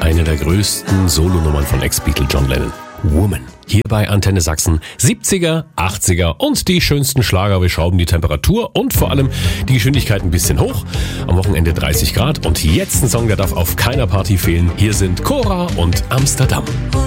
eine der größten Solonummern von Ex-Beatle John Lennon. Woman. Hier bei Antenne Sachsen 70er, 80er und die schönsten Schlager. Wir schrauben die Temperatur und vor allem die Geschwindigkeit ein bisschen hoch. Am Wochenende 30 Grad und jetzt ein Song, der darf auf keiner Party fehlen. Hier sind Cora und Amsterdam.